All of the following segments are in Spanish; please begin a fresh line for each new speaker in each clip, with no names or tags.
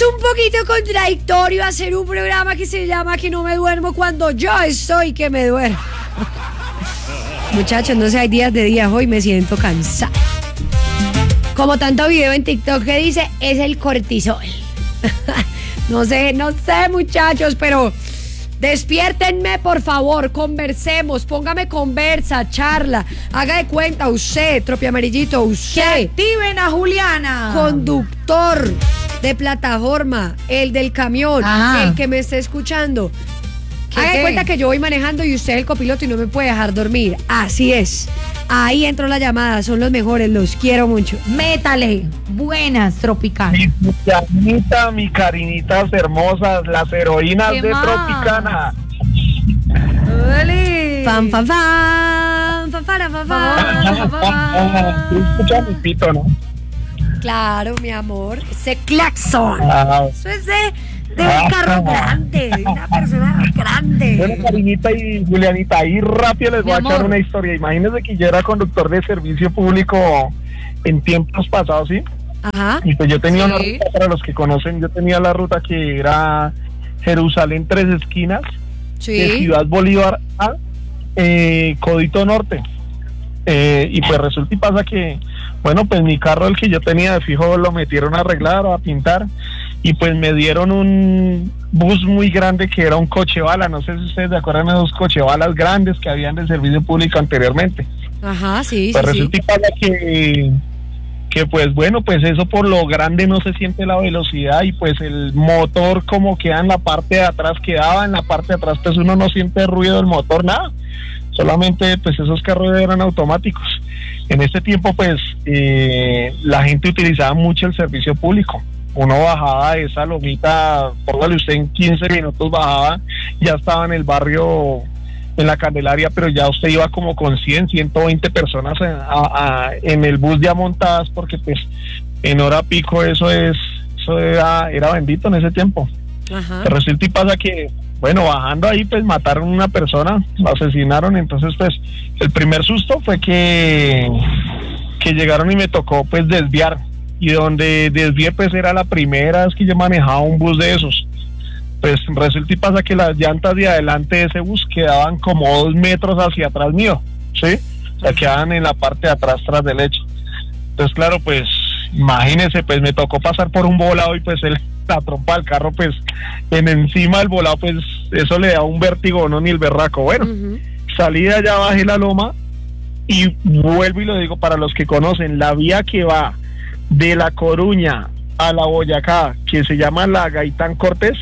Es un poquito contradictorio hacer un programa que se llama Que no me duermo cuando yo estoy que me duermo. Muchachos, no sé, hay días de días, hoy me siento cansada. Como tanto video en TikTok que dice, es el cortisol. No sé, muchachos, pero despiértenme, por favor, conversemos, póngame conversa, charla, haga de cuenta, usted, tropi amarillito, usted.
Que activen a Juliana.
Conductor de plataforma, el del camión, el que me esté escuchando. Haga de cuenta que yo voy manejando y usted es el copiloto y no me puede dejar dormir. Así es. Ahí entró la llamada, son los mejores, los quiero mucho.
Métale. Buenas, Tropicana.
Mi Julianita, mi Karinitas hermosas, las heroínas de Tropicana.
¡Dale!
Fan, fan, fan, fan, fan, fan, fan.
Tú escuchas mi pito, ¿no?
Claro, mi amor, ese claxon. Eso es de un carro grande, de una persona grande.
Bueno, Karinita y Julianita, ahí rápido les voy a echar una historia. Imagínense que yo era conductor de servicio público en tiempos pasados, ¿sí?
Ajá.
Y pues yo tenía una ruta, para los que conocen, yo tenía la ruta que era Jerusalén Tres Esquinas, de Ciudad Bolívar a Codito Norte. Y pues resulta y pasa que, bueno, pues mi carro, el que yo tenía de fijo, lo metieron a arreglar o a pintar. Y pues me dieron un bus muy grande que era un cochebala. No sé si ustedes se acuerdan de esos cochebalas grandes que habían de servicio público anteriormente.
Ajá, sí,
pues resulta y pasa que pues bueno, pues eso por lo grande no se siente la velocidad y pues el motor como queda en la parte de atrás, quedaba en la parte de atrás, pues uno no siente el ruido del motor, nada. Solamente pues esos carros eran automáticos. En este tiempo pues la gente utilizaba mucho el servicio público. Uno bajaba de esa lomita, póngale usted en 15 minutos bajaba, ya estaba en el barrio, en la Candelaria, pero ya usted iba como con 100, 120 personas en el bus ya montadas, porque pues en hora pico eso era bendito en ese tiempo.
Ajá.
Pero resulta y pasa que, bueno, bajando ahí pues mataron a una persona, la asesinaron, entonces pues el primer susto fue que llegaron y me tocó pues desviar. Y donde desvié pues era la primera vez que yo manejaba un bus de esos. Pues resulta y pasa que las llantas de adelante de ese bus quedaban como 2 metros hacia atrás mío, ¿sí? O sea, quedaban en la parte de atrás, tras del lecho. Entonces claro, pues imagínense, pues me tocó pasar por un volado y pues la trompa del carro pues encima del volado, pues eso le da un vértigo, no ni el berraco. Bueno, salí de allá, bajé la loma y vuelvo y lo digo para los que conocen, la vía que va de La Coruña a la Boyacá, que se llama la Gaitán Cortés,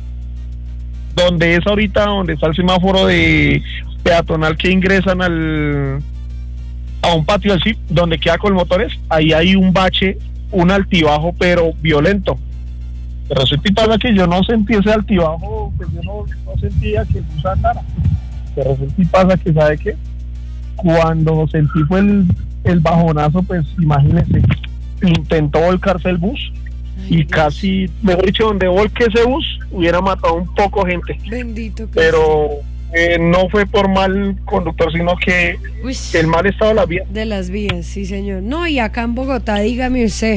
donde es ahorita donde está el semáforo de peatonal que ingresan a un patio así, donde queda con motores, ahí hay un bache, un altibajo pero violento. Pero resulta y pasa que yo no sentí ese altibajo, pues yo no sentía que el bus andara. Pero resulta y pasa que, ¿sabe qué? Cuando sentí fue el bajonazo, pues imagínense, intentó volcarse el bus. Ay, y casi, mejor dicho, donde volque ese bus hubiera matado un poco gente.
Bendito que
pero no fue por mal conductor, sino que el mal estado de las vías.
De las vías, sí señor. No, y acá en Bogotá, dígame usted,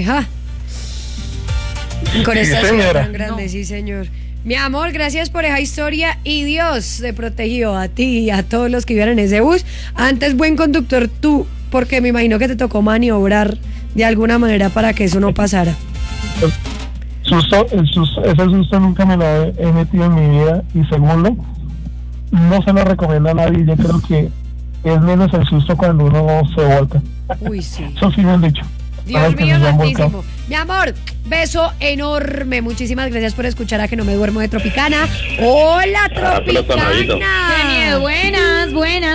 con esta ciudad tan grande, sí señor. Mi amor, gracias por esa historia y Dios te protegió a ti y a todos los que iban en ese bus. Antes, buen conductor tú, porque me imagino que te tocó maniobrar de alguna manera para que eso no pasara.
Ese susto nunca me lo he metido en mi vida y segundo, no se lo recomiendo a nadie. Yo creo que es menos el susto cuando uno se volca.
Uy, sí.
Eso sí me han dicho.
Dios mío santísimo. Mi amor, beso enorme. Muchísimas gracias por escuchar a Que no me duermo de Tropicana. Hola, Tropicana.
Genial, buenas.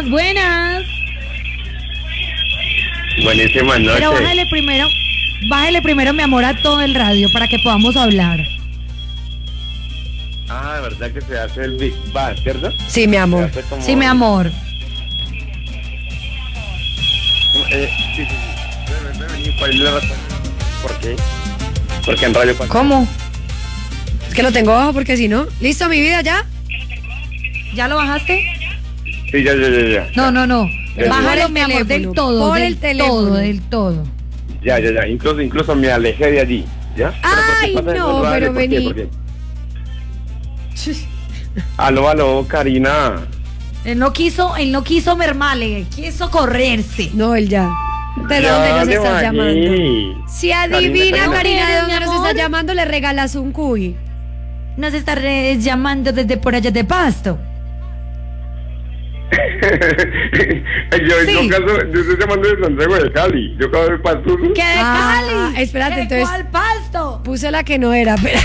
Buenísimas noches.
Pero bájale primero, mi amor, a todo el radio para que podamos hablar.
Ah, ¿verdad que se hace el Big Bang, cierto?
Sí, mi amor.
Sí, mi amor.
Sí. ¿Cuál es la razón? ¿Por qué? Porque en radio...
¿Cómo? Es que lo tengo bajo porque si no... ¿Listo, mi vida, ya?
¿Ya lo bajaste?
Sí, ya.
No. Bájalo, mi amor, del todo.
Por el teléfono.
Del todo.
Ya. Incluso me alejé de allí. ¿Ya?
Ay,
¿Pero por qué pasa
no,
eso? Dale,
pero
¿por qué?
vení.
¿Por qué? Aló, Karina.
Él no quiso mermarle, quiso correrse.
No, él ya. ¿De
Ya,
dónde nos
de
estás
aquí.
llamando? Si adivina,
Karina.
Karina, de dónde
Mi
nos
amor.
estás llamando, le regalas un cuy.
Nos está llamando desde por allá de Pasto.
Yo estoy llamando de Santiago de Cali. Yo acabo de Pasto.
¿Qué de Cali?
Espérate,
¿De
entonces
cuál Pasto?
puse la que no era, pero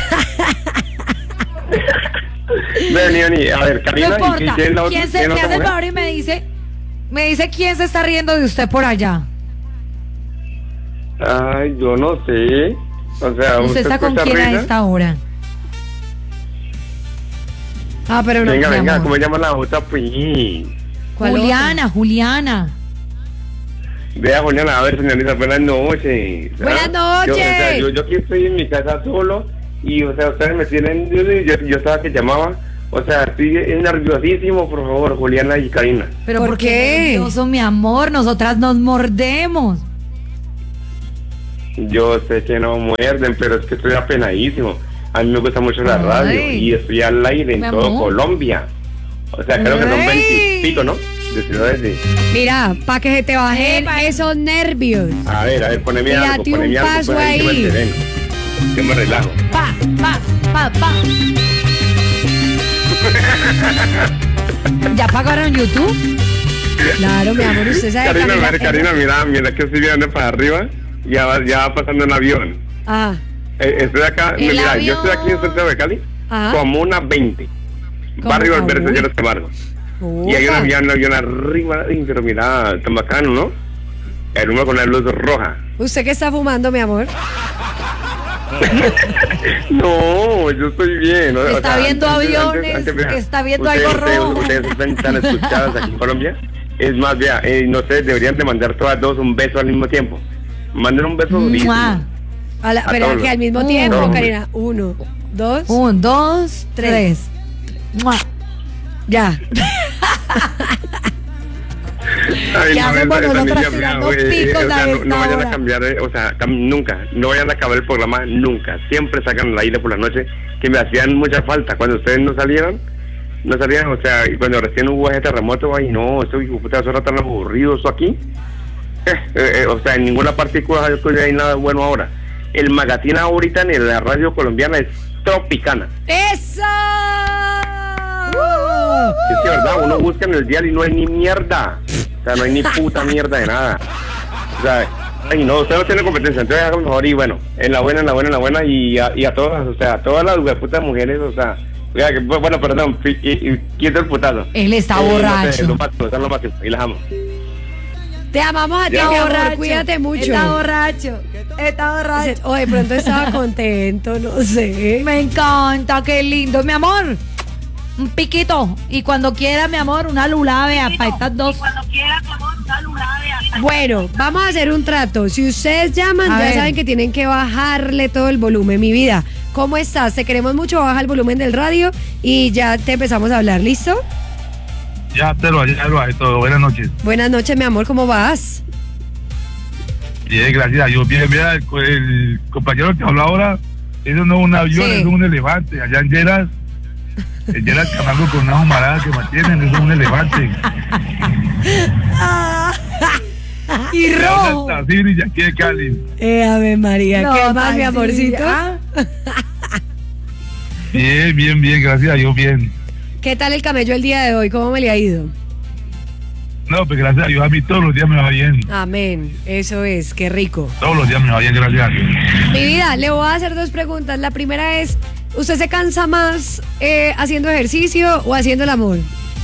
Vení. A ver, Karina.
No importa.
¿quién es la otra?
¿Quién se
¿Quién
me
es la
hace el
otra
favor y me dice quién se está riendo de usted por allá?
mujer? Ay, yo no sé. O sea,
¿Usted está con
escucha
quién a
risa.
esta hora?
pero no.
Venga,
mi amor.
¿cómo se llama la otra? Pues.
¿Cuál
Juliana.
Vea, Juliana, a ver, señorita, buenas noches.
Buenas
Yo, o sea,
noches.
yo aquí estoy en mi casa solo y, o sea, ustedes me tienen, yo estaba que llamaba, o sea, estoy nerviosísimo, por favor, Juliana y Karina.
¿Pero
¿Por
por
qué?
qué nervioso, mi amor? Nosotras nos mordemos.
Yo sé que no muerden, pero es que estoy apenadísimo. A mí me gusta mucho la
Ay.
radio y estoy al aire en
Mi
todo
amor.
Colombia. O sea, creo que son
Ay.
20 y pico, ¿no? De ciudades de...
Mira, para que se te bajen
Epa.
esos nervios.
A ver, poneme algo,
Tírate un
poneme algo,
paso
pues,
ahí.
que me sereno, que me relajo.
Pa. ¿Ya pagaron YouTube?
Claro, mi amor, usted sabe
Karina,
Camila,
a ver, Karina, mira que estoy viendo para arriba, ya va pasando un avión.
Ajá,
Estoy acá,
El
mira, yo estoy
avión.
aquí en Santiago de Cali,
ajá.
como una 20.
¿Cómo
Barrio
como?
Alberto Llenos Camargo. Y hay un
Ufa.
avión arriba, pero mira, tan bacano, ¿no? El uno con la luz roja.
¿Usted qué está fumando, mi amor?
No, yo estoy bien. ¿no?
Está viendo aviones, está viendo algo rojo.
Ustedes están tan escuchadas aquí en Colombia. Es más, vea, no sé, deberían de mandar todas dos un beso al mismo tiempo. Manden un beso durísimo.
¡Mua!
Pero
todos.
que al mismo
No,
tiempo,
hombre.
Karina. 1, 2,
1, 2, 3.
ya.
Ay,
¿Qué hacemos
esa
nosotras
niña,
tirando
güey,
picos
o sea,
a
no
esta
vayan
hora?
a cambiar, o sea, nunca, no vayan a acabar el programa nunca. Siempre sacan al aire por la noche, que me hacían mucha falta. Cuando ustedes no salían, o sea, y cuando recién hubo ese terremoto, ay no, esto hijo de puta, eso era tan aburrido, eso aquí. O sea, en ninguna parte hay nada bueno ahora. El magazine ahorita en la radio colombiana es Tropicana.
¡Eso!
Es que verdad, uno busca en el dial y no hay ni mierda. O sea, no hay ni puta mierda de nada. O sea, ay no, usted no tiene competencia, entonces hágalo mejor y bueno, en la buena y a todas, o sea, a todas las putas mujeres, o sea, oiga, bueno, perdón, quieto el putazo.
Él está
No sé,
borracho.
lo máximo, y las amo.
Te amamos a ti,
Ya.
mi
Está
amor.
borracho.
Cuídate mucho.
Está borracho. Está borracho.
O de pronto estaba contento, no sé.
Me encanta, qué lindo. Mi amor, un piquito. Y cuando quiera, mi amor, una lulada, vea, para estas dos.
Bueno, vamos a hacer un trato. Si ustedes llaman,
A
ya
ver.
saben que tienen que bajarle todo el volumen. Mi vida, ¿cómo estás? Te queremos mucho, baja el volumen del radio y ya te empezamos a hablar. ¿Listo?
Ya lo hay todo. Buenas noches.
Buenas noches, mi amor, ¿cómo vas?
Bien, gracias a Dios. Bien, vea, el compañero que habló ahora, eso no es un avión,
Sí.
es un elefante. Allá en Lleras Camargo con una humarada que mantienen, eso es un elefante.
Y rojo.
Y aquí de Cali.
Ave María,
No,
¿qué más, mi
tan
amorcito?
sí, ¿ah?
Bien, gracias a Dios, bien.
¿Qué tal el camello el día de hoy? ¿Cómo me le ha ido?
No, pues gracias a Dios, a mí todos los días me va bien.
Amén, eso es, qué rico.
Todos los días me va bien, gracias a Dios.
Mi vida, le voy a hacer dos preguntas. La primera es, ¿usted se cansa más haciendo ejercicio o haciendo el amor?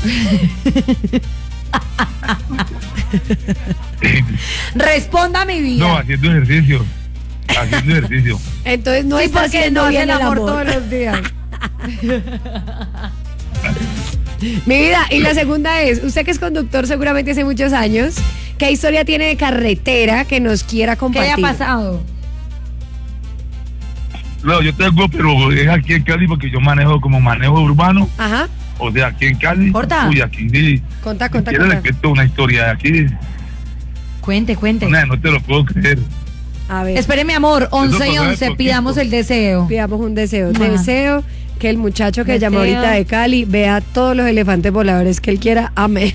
Responda mi vida.
No, haciendo ejercicio.
Entonces no
sí,
está
porque
haciendo
no
bien
hace
el amor.
todos los días.
Mi vida, y la segunda es, usted que es conductor seguramente hace muchos años, ¿qué historia tiene de carretera que nos quiera
¿Qué
compartir?
haya pasado?
No, yo tengo, pero es aquí en Cali porque yo manejo urbano,
Ajá,
o sea, aquí en Cali.
Corta.
Uy, aquí sí.
conta.
Quiero le cuento una historia de aquí.
Cuente.
No te lo puedo creer.
A ver,
Espere, mi amor, 11 y
pasó de
11,
poquito.
pidamos el deseo.
pidamos un deseo.
Ajá.
Deseo que el muchacho que
Deseo.
llamó ahorita de Cali vea todos los elefantes voladores que él quiera. Amén.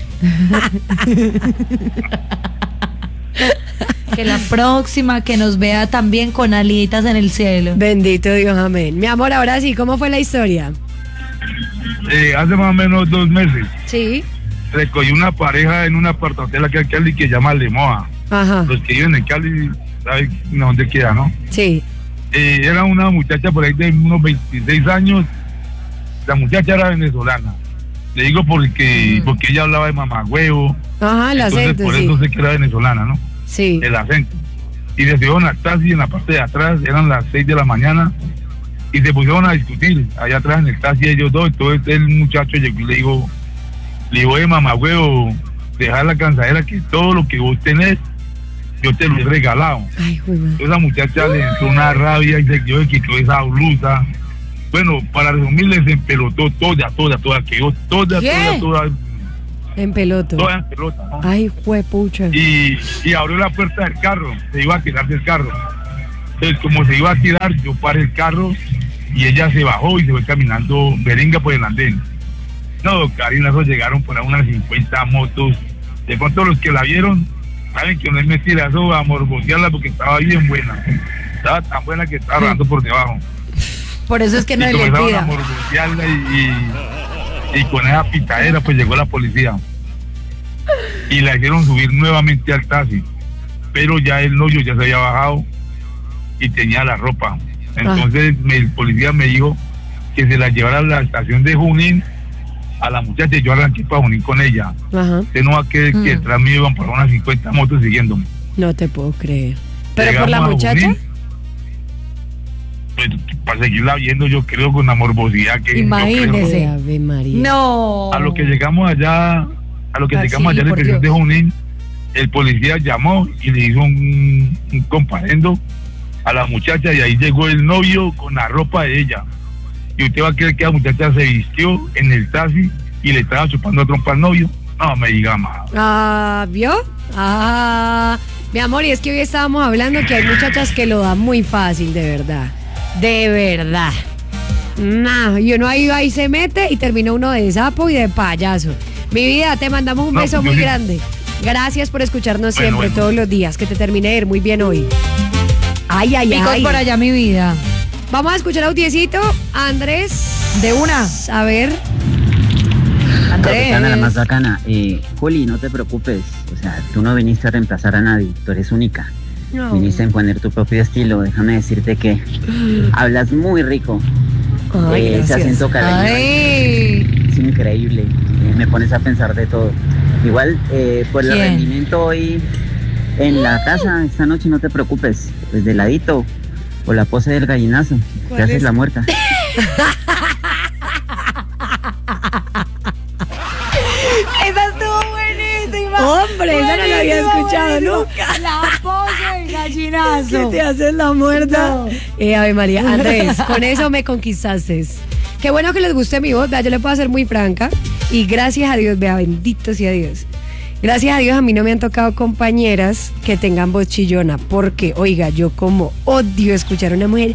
Que la próxima que nos vea también con alitas en el cielo.
Bendito Dios, amén. Mi amor, ahora sí, ¿cómo fue la historia?
Hace más o menos 2 meses
Sí.
recogí una pareja en una apartahotel aquí en Cali que se llama Lemoa.
Ajá.
Los que viven en Cali saben dónde queda, ¿no?
Sí.
Era una muchacha por ahí de unos 26 años. La muchacha era venezolana. Le digo porque ella hablaba de mamagüevo.
Ajá, el
Entonces
acento,
por
sí.
eso sé que era venezolana, ¿no?
Sí.
El acento. Y se subieron al taxi en la parte de atrás, eran las 6 de la mañana, y se pusieron a discutir allá atrás en el taxi ellos dos. Entonces el muchacho llegó y le dijo, mamagüevo, deja la cansadera que todo lo que vos tenés, yo te lo he regalado.
Ay, güey, madre.
Entonces la muchacha le entró una rabia y se quitó esa blusa. Bueno, para resumirles, se empelotó toda, quedó toda
En peloto.
en pelota, ¿no?
Ay, juepucha.
Y abrió la puerta del carro, se iba a tirar del carro. Entonces, como se iba a tirar, yo paré el carro y ella se bajó y se fue caminando berenga por el andén. No, Karina, eso llegaron por ahí unas 50 motos. De pronto los que la vieron, saben que no es mentira, eso a morbosearla porque estaba bien buena. Estaba tan buena que estaba rodando por debajo.
Por eso es que no
Y
le
comenzaron a
pida.
morbosearla y con esa pitadera pues llegó la policía. Y la hicieron subir nuevamente al taxi. Pero ya el novio ya se había bajado y tenía la ropa. Entonces el policía me dijo que se la llevara a la estación de Junín a la muchacha y yo arranqué para Junín con ella.
Ajá.
Usted no va a creer que detrás mío iban por unas 50 motos siguiéndome.
No te puedo creer. ¿Pero por la
Llegamos a
muchacha?
Junín, pues, para seguirla viendo, yo creo con la morbosidad que yo
Imagínese.
creo.
Ave María.
No.
A lo que llegamos allá,
Así,
en el
por
estación de
Dios.
Junín, el policía llamó y le hizo un comparendo a la muchacha y ahí llegó el novio con la ropa de ella. Y usted va a creer que la muchacha se vistió en el taxi y le estaba chupando a trompa al novio. No me diga más.
¿Vio? Mi amor, y es que hoy estábamos hablando que hay muchachas que lo dan muy fácil, de verdad. De verdad. No, y uno ahí se mete y termina uno de sapo y de payaso. Mi vida, te mandamos un
No,
beso
pues yo
muy
sí.
grande. Gracias por escucharnos
Bueno,
siempre,
bueno.
todos los días. Que te termine de ir muy bien hoy. Ay, ay,
Picos
ay.
por allá, mi vida.
Vamos a escuchar audiecito. Andrés.
De una.
A ver.
Capitana, la más
Andrés.
bacana. Juli, no te preocupes. O sea, tú no viniste a reemplazar a nadie. Tú eres única.
No.
Viniste a imponer tu propio estilo. Déjame decirte que hablas muy rico.
Ay,
Ese
gracias.
acento caleño
Ay.
es increíble. Me pones a pensar de todo. Igual, por el
¿Quién?
rendimiento hoy en la casa, esta noche no te preocupes. Pues de ladito. O la pose del gallinazo.
¿Cuál
Te haces
es?
la muerta.
Esa estuvo buenísima.
Hombre, esa no la había
Buenísima,
escuchado
buenísima.
nunca.
La pose del
Que
gallinazo.
te haces la muerta.
No.
Ave María, Andrés, con eso me conquistaste. Qué bueno que les guste mi voz, vea, yo le puedo ser muy franca. Y gracias a Dios, vea, bendito sea Dios. Gracias a Dios a mí no me han tocado compañeras que tengan voz chillona. Porque, oiga, yo como odio escuchar a una mujer.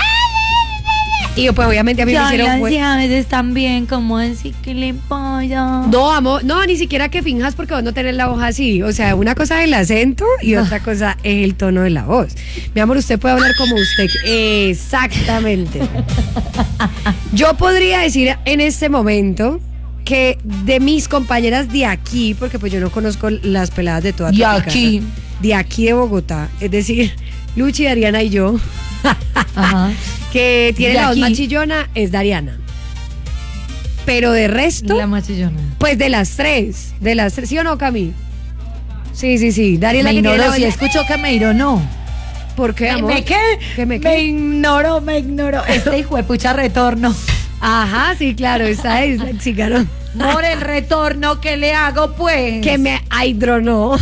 Y yo, pues obviamente a mí me hicieron.
a veces también, como decir que le pasa.
No, amor, no, ni siquiera que finjas porque vos no tenés la voz así. O sea, una cosa es el acento y otra cosa es el tono de la voz. Mi amor, usted puede hablar como usted. Exactamente. Yo podría decir en este momento que de mis compañeras de aquí, porque pues yo no conozco las peladas de toda
De
Tropicana,
aquí.
de aquí de Bogotá, es decir, Luchi, Dariana y yo,
Ajá.
que tiene
De
la voz
aquí.
más chillona es Dariana. Pero de resto,
La machillona.
pues de las tres, ¿sí o no, Cami? Sí, Daria es la
Me
que tiene la
ignoró, si
voz-
escuchó que me no.
¿Por qué, amor?
¿Me qué?
¿Qué me
Me
qué?
ignoró. Este hijo de pucha retorno.
Ajá, sí, claro, esa es la chicaron.
Por el retorno que le hago, pues.
Que me aidronó.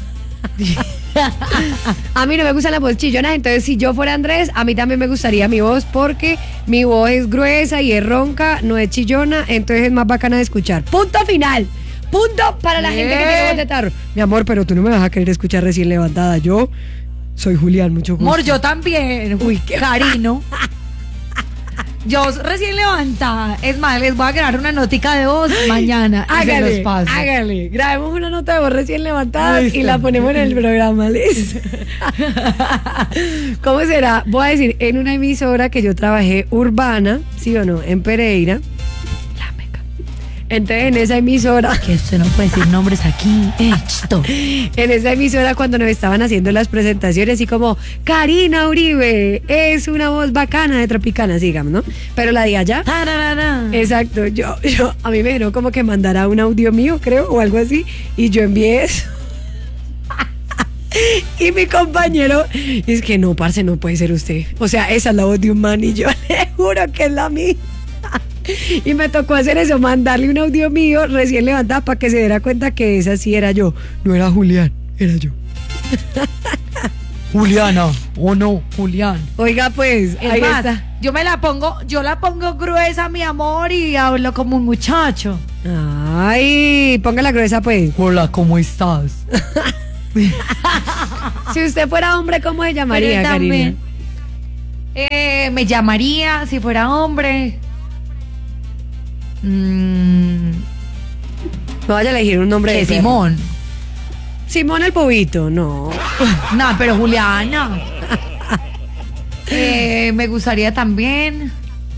A mí no me gustan las voces chillonas, entonces si yo fuera Andrés, a mí también me gustaría mi voz porque mi voz es gruesa y es ronca, no es chillona, entonces es más bacana de escuchar. Punto final. Punto para la gente que tiene voz de tarro. Mi amor, pero tú no me vas a querer escuchar recién levantada. Yo Soy Julián, mucho gusto.
Amor, yo también.
Uy, qué-
Carino. Yo recién levantada. Es más, les voy a grabar una notica de voz mañana. y se los paso.
Hágale. Grabemos una nota de voz recién levantada
Listo.
y la ponemos en el programa, ¿listo? ¿Cómo será? Voy a decir, en una emisora que yo trabajé urbana, ¿sí o no? En Pereira. La Meca. Entonces, en esa emisora...
Que usted no puede decir nombres aquí. Esto.
En esa emisora cuando nos estaban haciendo las presentaciones y como Karina Uribe es una voz bacana de Tropicana, digamos, ¿no? Pero la de allá, exacto, yo a mí me dijeron como que mandara un audio mío, creo, o algo así, y yo envié eso. Y mi compañero, es que no, parce, no puede ser usted. O sea, esa es la voz de un man y yo le juro que es la mía. Y me tocó hacer eso, mandarle un audio mío recién levantada para que se diera cuenta que esa sí era yo. No era Julián, era yo.
Juliana, o no, Julián.
Oiga, pues,
Es
ahí
más,
está.
yo la pongo gruesa, mi amor, y hablo como un muchacho.
Ay, póngala gruesa, pues.
Hola, ¿cómo estás?
Si usted fuera hombre, ¿cómo se
Pero
llamaría,
él
Karina?
también. Me llamaría, si fuera hombre. Mm,
No vaya a elegir un nombre
que
de perro.
Simón.
Simón el bobito, no.
No, pero Juliana. Me gustaría también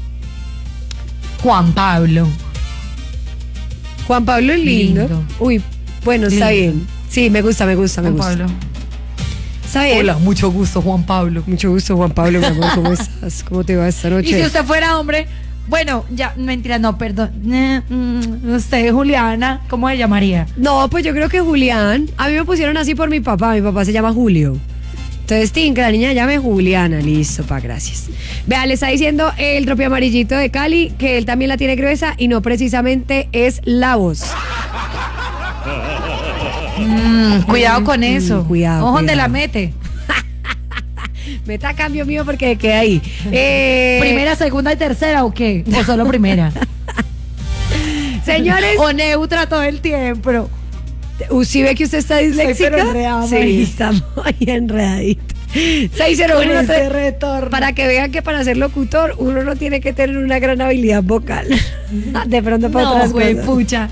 Juan Pablo.
Juan Pablo es lindo.
Lindo.
Uy, bueno, está
Lindo.
bien. Sí, me gusta.
Juan Pablo.
Está bien.
Hola, mucho gusto, Juan Pablo.
Mucho gusto, Juan Pablo, mi amor. ¿Cómo estás? ¿Cómo te va esta
Y si
noche?
usted fuera hombre, bueno, ya, mentira, no, perdón. Usted, Juliana, ¿cómo se llamaría?
No, pues yo creo que Julián. A mí me pusieron así por mi papá. Mi papá se llama Julio. Entonces, Tim, que la niña llame Juliana. Listo, pa, gracias. Vea, le está diciendo el tropio amarillito de Cali que él también la tiene gruesa y no precisamente es la voz.
Cuidado con eso.
cuidado,
Ojo donde
cuidado.
la mete.
Meta a cambio mío porque queda ahí.
¿Primera, segunda y tercera o qué? ¿O solo primera?
Señores,
O neutra todo el tiempo.
¿sí ve que usted está disléxica?
pero enredada,
Sí,
María.
está muy enredadito.
Con
601
ese retorno.
para que vean que para ser locutor uno no tiene que tener una gran habilidad vocal. De pronto para
No,
otras
güey,
cosas.
pucha.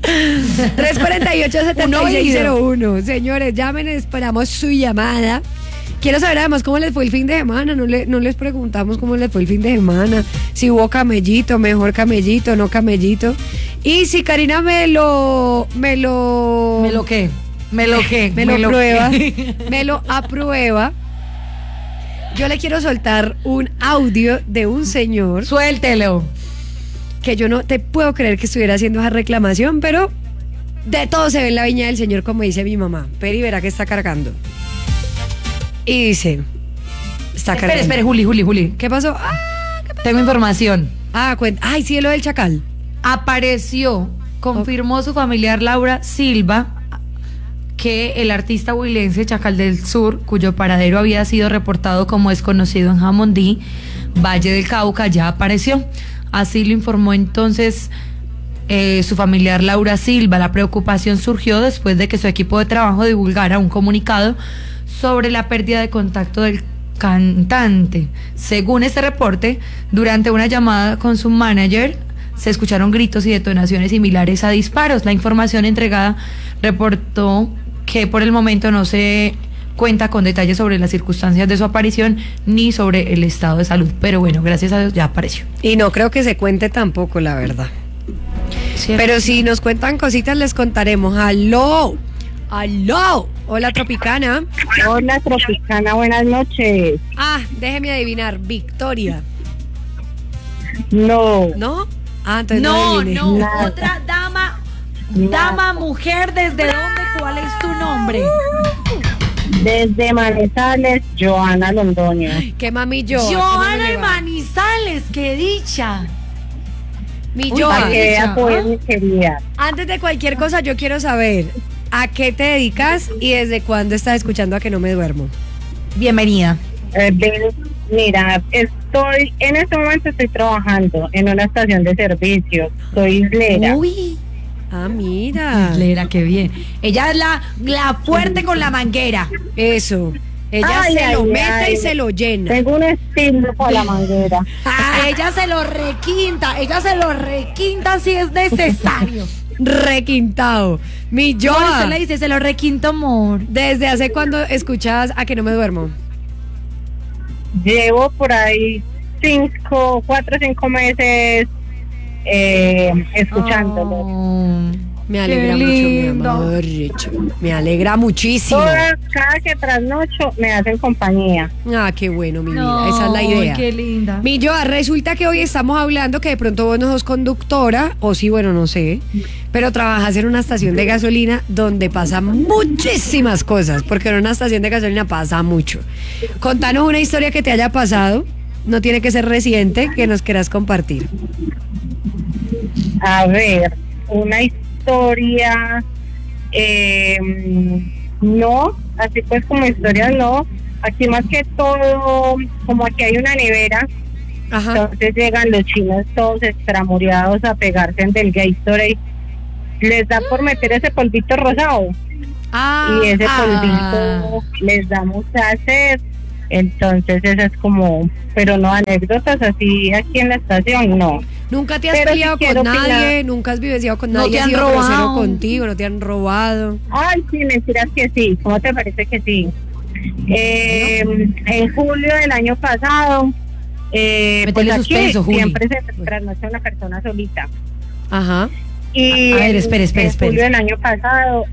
348-7601. Señores, llamen, esperamos su llamada. Quiero saber además cómo les fue el fin de semana. No les preguntamos cómo les fue el fin de semana. Si hubo camellito, mejor camellito, no camellito. Y si Karina me lo
qué? Me lo
prueba,
qué.
me lo aprueba. Yo le quiero soltar un audio de un señor
Suéltelo.
que yo no te puedo creer que estuviera haciendo esa reclamación, pero de todo se ve en la viña del señor, como dice mi mamá. Peri verá que está cargando. Y dice, está cargando.
Espere, Juli.
¿Qué pasó?
Tengo información.
Ay, sí, lo del chacal.
Apareció, confirmó su familiar Laura Silva, que el artista huilense Chacal del Sur, cuyo paradero había sido reportado como desconocido en Jamundí, Valle del Cauca, ya apareció. Así lo informó entonces su familiar Laura Silva. La preocupación surgió después de que su equipo de trabajo divulgara un comunicado sobre la pérdida de contacto del cantante. Según este reporte, durante una llamada con su manager, se escucharon gritos y detonaciones similares a disparos. La información entregada reportó que por el momento no se cuenta con detalles sobre las circunstancias de su aparición ni sobre el estado de salud. Pero bueno, gracias a Dios ya apareció.
Y no creo que se cuente tampoco, la verdad. Pero si nos cuentan cositas, les contaremos. ¡Aló! Hola, Tropicana.
Hola, Tropicana, buenas noches.
Déjeme adivinar. Victoria.
No,
¿No? Entonces
No,
adivine.
Nada.
otra dama, mujer, ¿desde dónde? ¿Cuál es tu nombre?
desde Manizales, Joana Londoño.
¿Qué mami yo?
Joana de Manizales, qué dicha.
Mi
Uy,
Joa.
Para que vea, pues, mi querida.
Antes de cualquier cosa, yo quiero saber a qué te dedicas y desde cuándo estás escuchando A Que No Me Duermo.
Bienvenida.
Mira, en este momento estoy trabajando en una estación de servicio. Soy islera.
Uy,
Mira.
Islera, qué bien. Ella es la fuerte con la manguera.
Eso. Ella se lo mete y se lo llena.
Tengo un estilo para la manguera.
Ella se lo requinta si es necesario.
Requintado. Mi
Yo
Joa,
usted le dice, se lo requinto, amor.
¿desde hace cuándo escuchas A que no me duermo?
Llevo por ahí 4 o 5 meses escuchándolo.
Oh,
Me alegra
qué
mucho, mi
lindo.
amor. Richo. Me alegra muchísimo.
Cada que trasnocho me hacen compañía.
Ah, qué bueno, mi
No,
vida. Esa es la idea.
qué linda.
Mi Joa, resulta que hoy estamos hablando que de pronto vos no sos conductora, o sí, bueno, no sé, pero trabajas en una estación de gasolina donde pasan muchísimas cosas, porque en una estación de gasolina pasa mucho. Contanos una historia que te haya pasado, no tiene que ser reciente, que nos quieras compartir.
A ver, una historia, no, así pues como historia no. Aquí más que todo, como aquí hay una nevera,
Ajá.
entonces llegan los chinos todos extramureados a pegarse en del Gatorade. Les da por meter ese polvito rosado y ese polvito les da mucha sed. Entonces eso es como, pero no anécdotas así aquí en la estación, no.
¿Nunca te has
Pero
peleado
sí
con
quiero
nadie?
opinar.
¿Nunca has vivenciado con
No
nadie?
te
¿Has
han
sido grosero
robado.
contigo? ¿No te han robado?
Ay, sí, mentiras que sí. ¿Cómo te parece que sí? En julio del año pasado,
Métele
pues aquí
suspenso, Juli.
siempre se trasnocha una persona solita.
Ajá.
Y
A ver, espere.
en julio del año pasado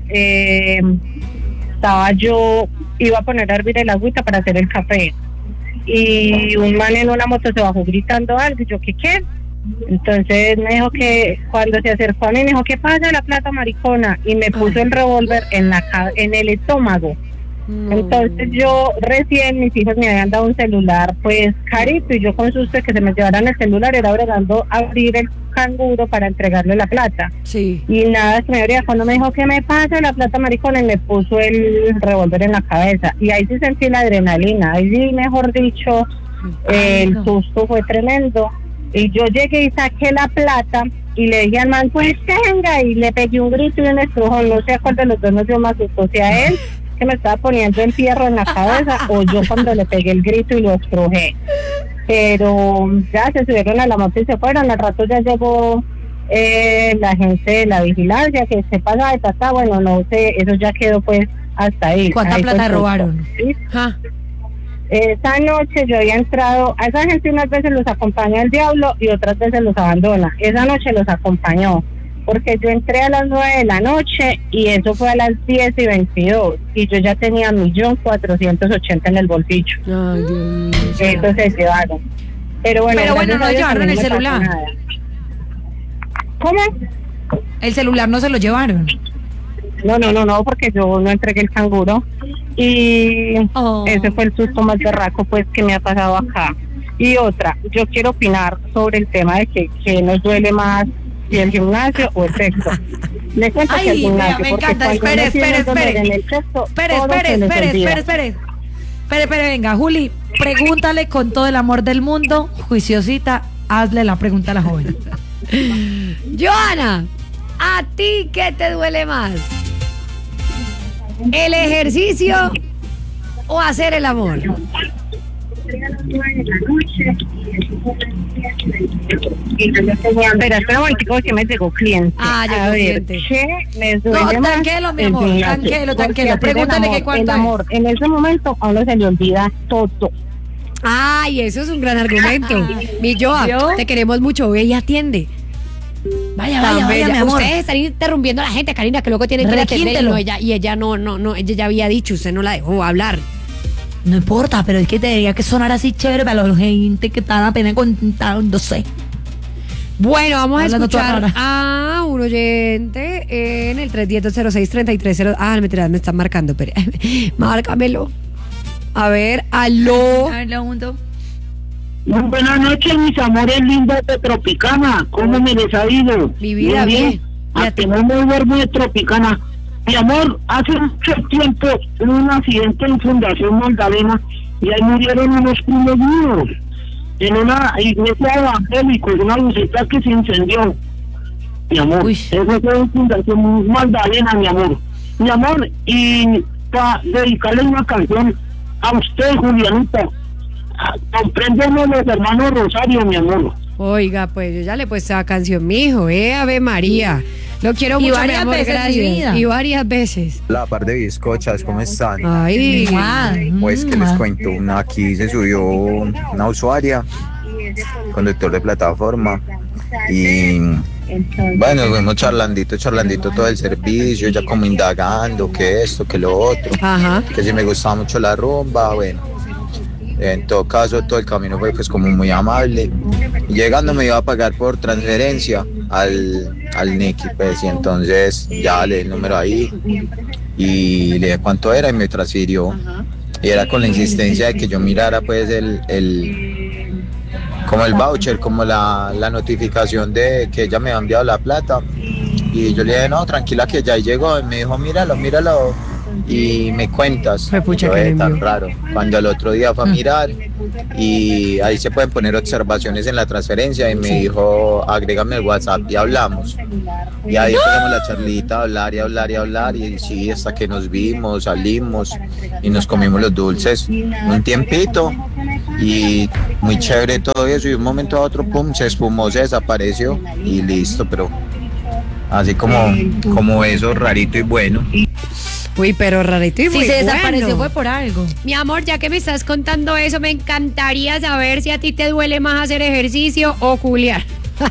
iba a poner a hervir el agüita para hacer el café. Y un man en una moto se bajó gritando algo, y yo, ¿qué? Entonces me dijo que cuando se acercó a mí me dijo, ¿qué pasa la plata, maricona? Y me puso el revólver en el estómago.
No.
Entonces yo recién, mis hijos me habían dado un celular pues carito, y yo con susto de que se me llevaran el celular era bregando a abrir el canguro para entregarle la plata.
Sí.
Y nada, se me abría cuando me dijo, ¿qué me pasa la plata, maricona? Y me puso el revólver en la cabeza. Y ahí sí sentí la adrenalina, ahí sí, mejor dicho, el susto fue tremendo. Y yo llegué y saqué la plata y le dije al man, pues tenga, y le pegué un grito y un estrujón. No sé a cuál de los dos nos dio más susto, si a él, que me estaba poniendo el fierro en la cabeza, o yo cuando le pegué el grito y lo estrujé. Pero ya se subieron a la moto y se fueron. Al rato ya llegó la gente de la vigilancia, que se pasa de tata, bueno, no sé, eso ya quedó pues hasta ahí.
¿Cuánta
Ahí
plata
fue
robaron?
¿sí?
Ah.
Esa noche yo había entrado, a esa gente unas veces los acompaña el diablo y otras veces los abandona. Esa noche los acompañó, porque yo entré a las 9 de la noche y eso fue a las 10:22 y yo ya tenía 1.480.000 en el bolsillo.
Ay, Dios mío.
Eso se llevaron. Pero bueno,
Pero bueno,
gracias
no
a Dios,
llevaron
a mí
el
no me pasó
celular.
nada. ¿Cómo?
El celular no se lo llevaron.
No, porque yo no entregué el canguro y
Oh.
ese fue el susto más berraco pues que me ha pasado acá. Y otra, yo quiero opinar sobre el tema de que nos duele más, si el gimnasio o el sexo. Le cuento que el
Ay,
gimnasio,
me
porque
encanta.
cuando
Espere,
uno tiene
espere,
dolor
espere.
en el sexo,
Espere,
todo se les olvida.
Espere, venga, Juli, pregúntale con todo el amor del mundo, juiciosita, hazle la pregunta a la joven.
Joana, ¿a ti qué te duele más? ¿El ejercicio o hacer el amor?
Espera un momentico que me llegó cliente.
Ah, llegó
a ver,
cliente.
¿qué me duele
No,
más?
tranquilo, mi
El
amor,
gimnasio.
tranquilo.
Porque hacer
Pregúntale
el
que cuánto
el amor, en ese momento a uno se le olvida todo.
Ay, eso es un gran argumento. Mi Joa,
¿Vio?
te queremos mucho, ve y atiende.
Vaya,
Tan
mi
bella.
amor.
Ustedes están interrumpiendo a la gente, Karina, que luego tienen que ir a atender.
Requíntelo.
No, ella no, ella ya había dicho, usted no la dejó hablar.
No importa, pero es que tendría que sonar así chévere para la gente que está apenas contándose.
Bueno, vamos a
Hablando toda
escuchar
rara.
a un oyente en el 310-06-33. Ah, me están marcando, pero márcamelo. A ver, aló.
A ver, lo junto.
Muy buenas noches, mis amores lindos de Tropicana. ¿Cómo me les ha ido?
Mi vida,
Muy
bien.
A que no me duermo de Tropicana. Mi amor, hace mucho tiempo hubo un accidente en Fundación Magdalena y ahí murieron unos primos míos en una iglesia evangélica, en una buseta que se incendió. Mi amor,
Uy.
eso fue en Fundación Magdalena, mi amor. Mi amor, y para dedicarle una canción a usted, Julianita. Compréndenos los hermanos Rosario, mi amor.
Oiga, pues yo ya le he puesto la canción, mijo, Ave María. Lo quiero
Y
mucho, mi
varias
amor,
veces, mi
gracias.
vida.
Y varias veces.
La par de bizcochas, ¿cómo están?
Ay,
Pues que les cuento, aquí se subió una usuaria, conductor de plataforma, y bueno, fuimos charlandito todo el servicio, ya como indagando que esto, que lo otro,
ajá.
que si me gustaba mucho la rumba, bueno. En todo caso, todo el camino fue pues como muy amable. Y llegando me iba a pagar por transferencia al Nicky, pues, y entonces ya le di el número ahí y le dije cuánto era y me transfirió. Y era con la insistencia de que yo mirara pues como el voucher, como la notificación de que ella me había enviado la plata. Y yo le dije, no, tranquila que ya llegó. Y me dijo, míralo y me cuentas.
Pucha,
Yo,
que le
tan
envió.
raro. Cuando al otro día fue a mirar y ahí se pueden poner observaciones en la transferencia y me dijo, agrégame el WhatsApp y hablamos. Y ahí empezamos la charlita, a hablar y sí, hasta que nos vimos, salimos y nos comimos los dulces un tiempito y muy chévere todo eso y de un momento a otro, pum, se espumó, se desapareció y listo, pero así como eso, rarito y bueno.
Uy, pero rarito y
Si
muy
se
bueno.
desapareció fue por algo.
Mi amor, ya que me estás contando eso, me encantaría saber si a ti te duele más hacer ejercicio o culiar.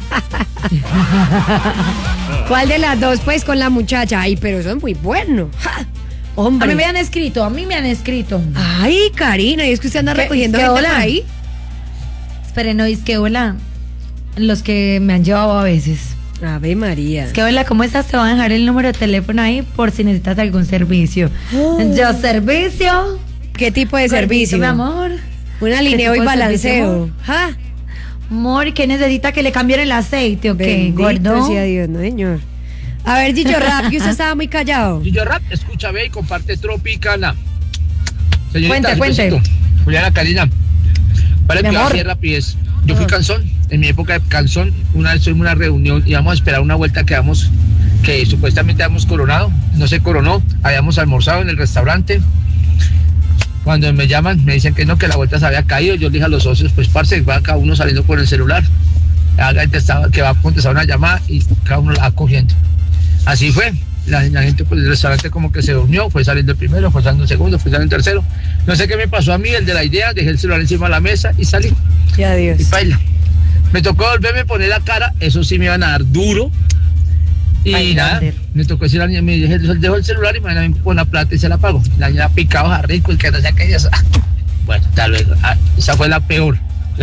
¿Cuál de las dos, pues, con la muchacha? Ay, pero eso es muy bueno. ¡Ja! Hombre.
A mí me han escrito.
Ay, Karina, ¿y es que usted anda
¿Qué-
recogiendo
qué
gente
hola?
por ahí?
Esperen, no, es que hola. Los que me han llevado a veces.
Ave María.
Es que hola, ¿cómo estás? Te voy a dejar el número de teléfono ahí por si necesitas algún servicio. Yo, servicio.
¿Qué tipo de
Gordito,
servicio?
mi amor.
Un alineo y balanceo. ¡Ja!
Amor, ¿qué necesita que le cambien el aceite o qué,
Bendito
gordo?
sea Dios, no, señor. A ver, Gillo Rap, que usted estaba muy callado.
Gillo Rap, escucha, ve y comparte Tropicana. Señorita,
Cuente.
besito. Juliana, Karina, para
Mi
que
amor.
así rapidez. Yo fui canzón, en mi época de canzón, una vez tuvimos una reunión, íbamos a esperar una vuelta que supuestamente habíamos coronado, no se coronó, habíamos almorzado en el restaurante. Cuando me llaman, me dicen que no, que la vuelta se había caído. Yo le dije a los socios, pues parce, va cada uno saliendo con el celular. La gente estaba que va a contestar una llamada y cada uno la va cogiendo. Así fue. La gente pues, del restaurante como que se durmió, fue saliendo el primero, fue saliendo el segundo, fue saliendo el tercero. No sé qué me pasó a mí, el de la idea, dejé el celular encima de la mesa y salí.
Ya Dios.
Y baila. Me tocó volverme a poner la cara, eso sí me iban a dar duro. Y
Ay,
nada,
grande.
me tocó decir a la niña, me dije, dejo el celular y mañana con la plata y se la pago. La niña picado a rico y que no sé qué. Bueno, tal vez. Esa fue la peor.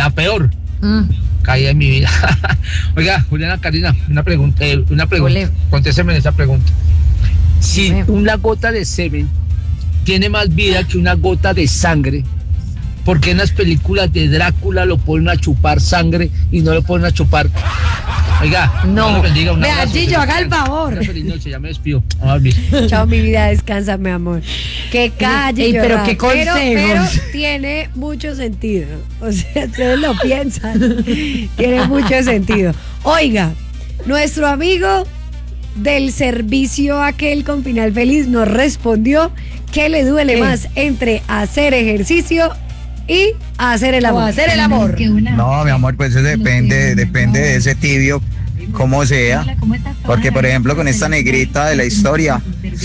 Caída en mi vida. Oiga, Juliana, Karina, una pregunta.
Ole.
Contésteme esa pregunta. Si
Dime.
una gota de semen tiene más vida que una gota de sangre, ¿por qué en las películas de Drácula lo ponen a chupar sangre y no lo ponen a chupar? Oiga,
No.
Dios lo bendiga, un
Vea,
abrazo,
Gillo,
que
haga el
tengan
favor.
una feliz noche, ya me despido. Vamos a dormir.
Chao, mi vida, descansa, mi amor. Que calle.
Ey, pero qué
pero
consejos.
tiene mucho sentido. O sea, ustedes lo piensan. Tiene mucho sentido. Oiga, nuestro amigo del servicio aquel con final feliz nos respondió que le duele
¿Qué?
más entre hacer ejercicio y hacer el
O
amor.
hacer el amor.
No, mi amor, pues eso depende de ese tibio, como sea. Porque, por ejemplo, con esta negrita de la historia,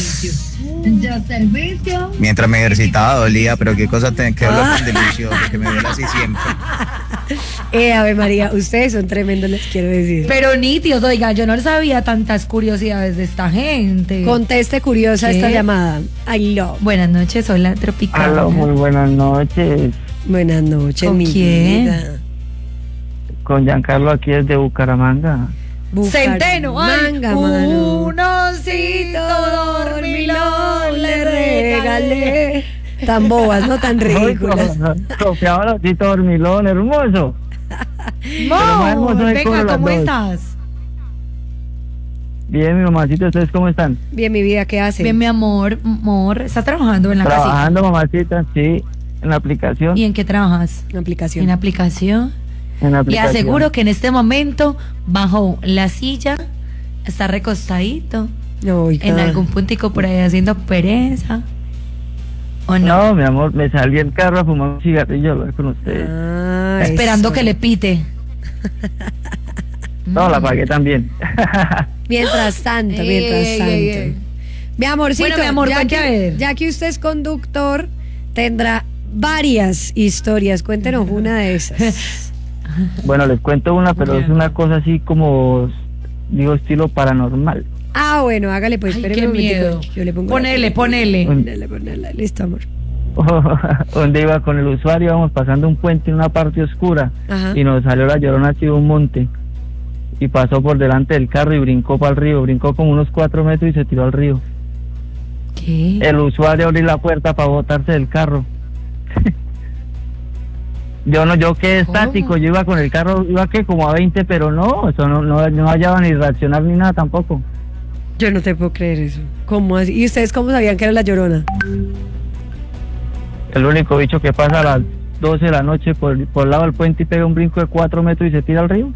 mientras me ejercitaba dolía, pero qué cosa, qué dolor tan delicioso, que me duele así siempre.
Ave María, ustedes son tremendos, les quiero decir.
Pero nítidos, oiga, yo no sabía tantas curiosidades de esta gente.
Conteste curiosa
¿Qué?
esta llamada. I love.
Buenas noches, hola, Tropicana.
Aló, muy buenas noches.
Buenas noches,
¿Con
mi
quién?
vida.
Con Giancarlo aquí desde Bucaramanga.
Centeno, ay,
Manga, mano.
un osito dormilón le
Regalé. Tan bobas, no tan ridículas.
Confiaba los osito dormilón, hermoso. más hermoso
Mo,
es con
venga,
las
¿cómo
dos.
estás?
Bien, mi mamacita, ¿ustedes cómo están?
Bien, mi vida, ¿qué hace?
Bien, mi amor, ¿estás trabajando en la casita?
Trabajando, mamacita, sí, en la aplicación.
¿Y en qué trabajas?
Una aplicación.
En aplicación.
En la
Le
aplicación.
aseguro que en este momento, bajo la silla, está recostadito,
No, oiga.
en algún puntico por ahí haciendo pereza. ¿O no?
No, mi amor, me salí del carro a fumar un cigarrillo a hablar con ustedes.
Esperando que le pite.
No, la pagué también.
Mientras tanto. Mi amorcito,
Bueno, mi amor, cuente a ver.
ya que usted es conductor, tendrá varias historias. Cuéntenos una de esas.
Bueno, les cuento una, pero es una cosa así como, digo, estilo paranormal.
Ah, bueno, hágale pues, espéreme
qué
un momentico.
miedo.
Yo le pongo
Ponele.
Ponele. Listo, amor.
Donde iba con el usuario, íbamos pasando un puente en una parte oscura.
Ajá.
Y nos salió la Llorona así de un monte y pasó por delante del carro y brincó para el río, brincó como unos 4 metros y se tiró al río.
¿Qué?
El usuario abrió la puerta para botarse del carro. Yo quedé estático, yo iba con el carro, iba que como a 20, pero no, eso no hallaba ni reaccionar ni nada tampoco.
Yo no te puedo creer eso. ¿Cómo así? ¿Y ustedes cómo sabían que era la Llorona?
El único bicho que pasa a las 12 de la noche por el lado del puente y pega un brinco de 4 metros y se tira al río.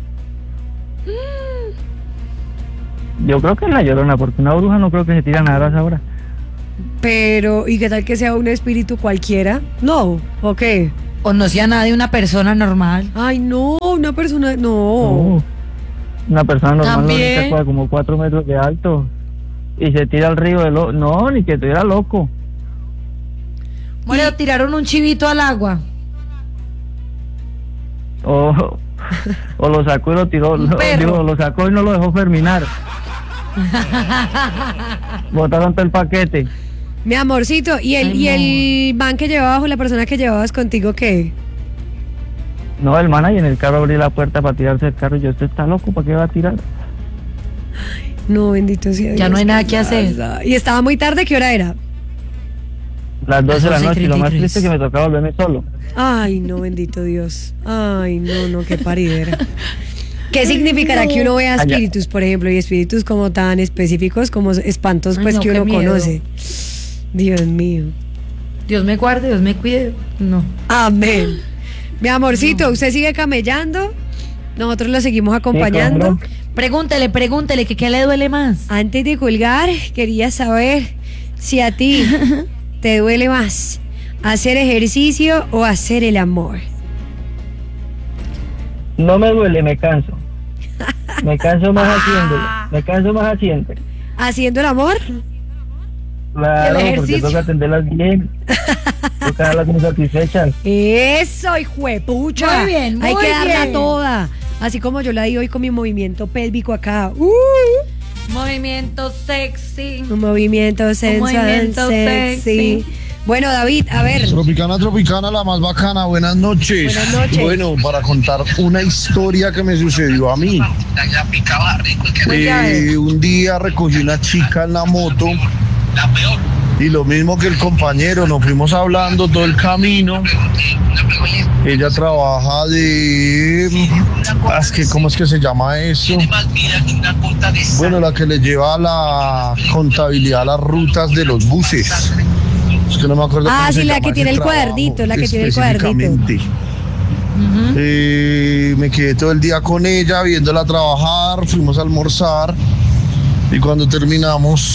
Yo creo que es la Llorona, porque una bruja no creo que se tire a nadar a esa hora.
Pero, ¿y qué tal que sea un espíritu cualquiera? No, ¿o qué?
O no sea nada de una persona normal.
Ay, no, una persona, no.
Una persona normal
¿También?
no como 4 metros de alto y se tira al río no, ni que estuviera loco.
Bueno, tiraron un chivito al agua.
O lo sacó y lo tiró, lo sacó y no lo dejó terminar. Botaron todo el paquete.
Mi amorcito, ¿y el man que llevabas o la persona que llevabas contigo qué?
No, el man ahí en el carro abrió la puerta para tirarse del carro y yo, usted está loco, ¿para qué va a tirar?
No, bendito sea Dios.
Ya no hay nada que hacer.
¿Y estaba muy tarde? ¿Qué hora era?
Las 12 de la noche y lo más
11:33.
triste es que me tocaba volverme solo.
Ay, no, bendito Dios. Ay, no, qué paridera. ¿Qué significará que uno vea espíritus, por ejemplo, y espíritus como tan específicos como espantos, pues,
no,
que
qué
uno
miedo.
conoce? Dios mío.
Dios me guarde, Dios me cuide. No.
Amén. Mi amorcito, ¿usted sigue camellando? Nosotros lo seguimos acompañando.
Pregúntele, que qué le duele más.
Antes de colgar, quería saber si a ti te duele más hacer ejercicio o hacer el amor.
No me duele, me canso. Me canso más haciéndolo. Me canso más haciendo.
¿Haciendo el amor?
Claro,
¿El
porque
ejercicio?
toca atenderlas bien. Toca darlas muy satisfechas.
Eso, hijuepucha.
Muy bien,
Hay
muy
que darla
bien.
toda. Así como yo la di hoy con mi movimiento pélvico acá.
Movimiento sexy.
Un movimiento sensual,
movimiento
sexy. Bueno, David, a ver.
Tropicana, la más bacana. Buenas noches.
Buenas noches.
Bueno, para contar una historia que me sucedió a mí. Un día recogí una chica en la moto. Y lo mismo que el compañero, nos fuimos hablando todo el camino. Ella trabaja ¿cómo es que se llama eso? Bueno, la que le lleva la contabilidad a las rutas de los buses. Es que no me acuerdo cómo se
Sí, la
llama
que tiene
ese
el cuadernito,
trabajo
la que tiene el cuadernito.
específicamente. Me quedé todo el día con ella, viéndola trabajar, fuimos a almorzar y cuando terminó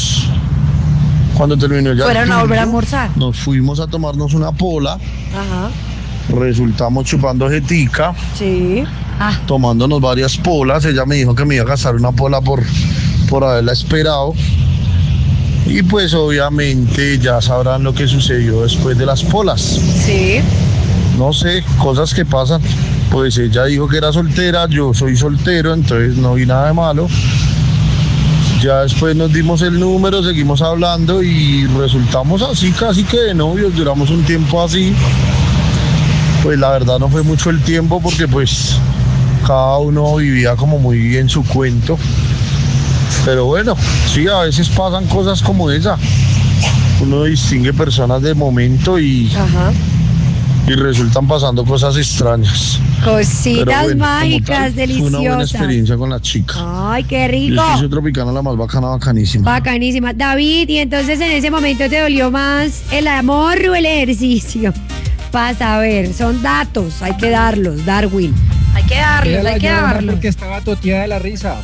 ya
¿Fueron a
el
volver a
turno,
almorzar?
nos fuimos a tomarnos una pola,
Ajá.
resultamos chupando jetica,
Sí.
tomándonos varias polas. Ella me dijo que me iba a gastar una pola por haberla esperado. Y pues obviamente ya sabrán lo que sucedió después de las polas.
Sí.
No sé, cosas que pasan. Pues ella dijo que era soltera, yo soy soltero, entonces no vi nada de malo. Ya después nos dimos el número, seguimos hablando y resultamos así casi que de novios, duramos un tiempo así. Pues la verdad no fue mucho el tiempo porque pues cada uno vivía como muy en su cuento. Pero bueno, sí, a veces pasan cosas como esa. Uno distingue personas de momento y resultan pasando cosas extrañas.
Cositas
Pero bueno, como
mágicas,
tal, fue
deliciosas.
una buena experiencia con la chica.
Ay, qué rico.
Yo soy Tropicana, la más bacana, bacanísima.
Bacanísima. David, y entonces en ese momento te dolió más el amor o el ejercicio. Para saber, son datos, hay que darlos, Darwin.
Hay que
Era
darlos,
la
hay que
Llorona
darlos.
porque estaba toteada de la risa.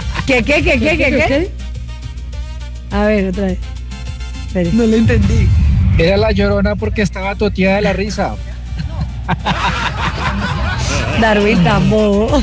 ¿Qué? A ver, otra vez. Espere.
No le entendí. Era la Llorona porque estaba toteada de la risa.
Darwin Tambo.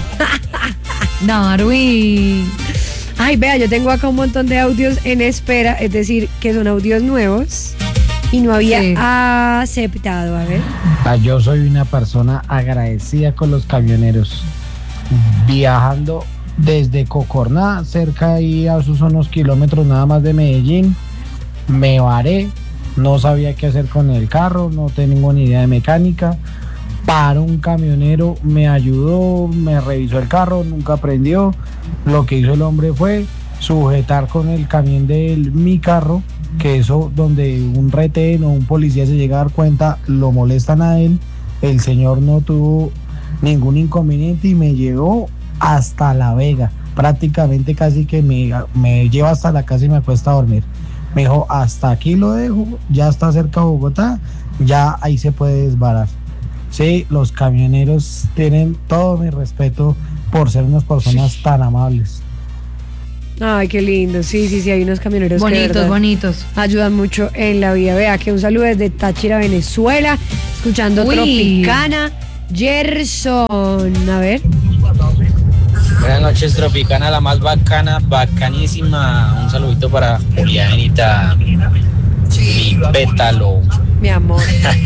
Darwin.
Ay, vea, yo tengo acá un montón de audios en espera, es decir, que son audios nuevos y no había aceptado. A ver.
Yo soy una persona agradecida con los camioneros. Viajando desde Cocorná, cerca ahí a sus unos kilómetros nada más de Medellín, me varé, no sabía qué hacer con el carro, no tenía ninguna idea de mecánica. Paró un camionero, me ayudó, me revisó el carro, nunca prendió. Lo que hizo el hombre fue sujetar con el camión de mi carro, que eso donde un retén o un policía se llega a dar cuenta, lo molestan a él. El señor no tuvo ningún inconveniente y me llevó hasta La Vega. Prácticamente casi que me lleva hasta la casa y me acuesta a dormir. Me dijo, hasta aquí lo dejo, ya está cerca de Bogotá, ya ahí se puede desbarar. Sí, los camioneros tienen todo mi respeto por ser unas personas tan amables.
Ay, qué lindo. Sí, hay unos camioneros
bonitos, bonitos.
Ayudan mucho en la vida. Vea, que un saludo desde Táchira, Venezuela, escuchando Tropicana. Gerson, a ver.
Buenas noches, Tropicana, la más bacana, bacanísima. Un saludito para Julianita, mi pétalo.
Mi amor.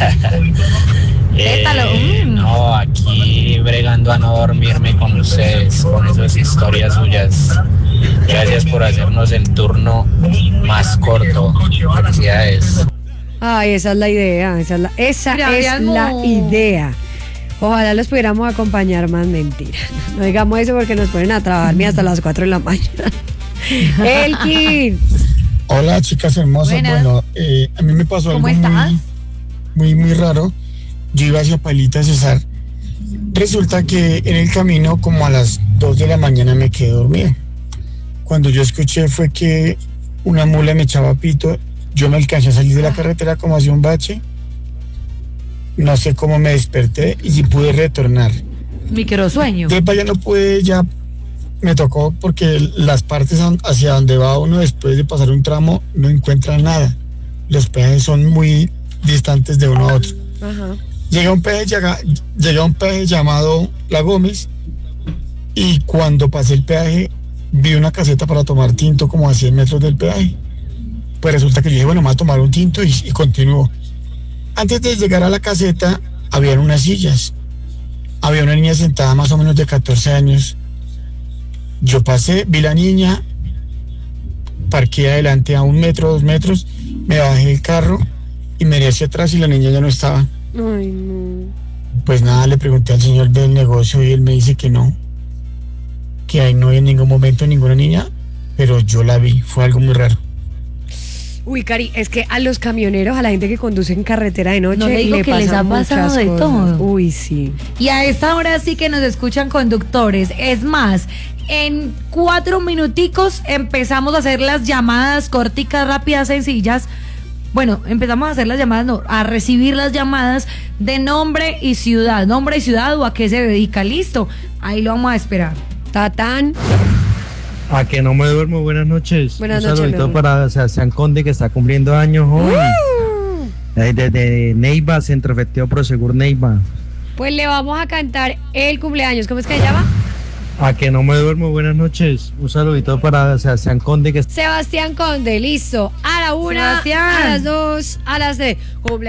No, aquí bregando a no dormirme con ustedes, con esas historias suyas. Gracias por hacernos el turno más corto. Felicidades.
Ay, esa es la idea, esa es la idea. Ojalá los pudiéramos acompañar más, mentira. No digamos eso porque nos ponen a trabajar hasta las 4 de la mañana. Elkin.
Hola, chicas hermosas.
Buenas.
Bueno, a mí me pasó algo muy raro. Yo iba hacia Pailita Cesar. Resulta que en el camino, como a las 2 de la mañana, me quedé dormido. Cuando yo escuché fue que una mula me echaba pito. Yo me alcancé a salir de la carretera como hacia un bache. No sé cómo me desperté y sí pude retornar.
Microsueño.
De allá no pude, ya me tocó porque las partes hacia donde va uno después de pasar un tramo no encuentra nada. Los peajes son muy distantes de uno a otro.
Ajá.
Llegué a un peaje llamado La Gómez y cuando pasé el peaje vi una caseta para tomar tinto como a 100 metros del peaje. Pues resulta que yo dije, bueno, me voy a tomar un tinto y continuó. Antes de llegar a la caseta había unas sillas. Había una niña sentada más o menos de 14 años. Yo pasé, vi la niña, parqué adelante a 1 metro, 2 metros, me bajé del carro y miré hacia atrás y la niña ya no estaba.
Ay, no.
Pues nada, le pregunté al señor del negocio y él me dice que no, que ahí no hay en ningún momento ninguna niña, pero yo la vi, fue algo muy raro.
Uy, Cari, es que a los camioneros, a la gente que conduce en carretera de noche,
no le digo que les ha pasado de todo.
Uy, sí.
Y a esta hora sí que nos escuchan conductores. Es más, en 4 minuticos empezamos a hacer las llamadas corticas, rápidas, sencillas. Bueno, empezamos a hacer las llamadas, no, a recibir las llamadas de nombre y ciudad o a qué se dedica. Listo, ahí lo vamos a esperar.
Tatán.
A que no me duermo, buenas noches.
Buenas
noches. Un saludito
noches,
para Sebastián Conde, que está cumpliendo años hoy. Desde Neiva, Centro Efectivo Prosegur Neiva.
Pues le vamos a cantar el cumpleaños. ¿Cómo es que se llama?
A que no me duermo, buenas noches. Un saludito para Sebastián Conde.
Sebastián Conde, listo. A la 1, a las 2, a las 3.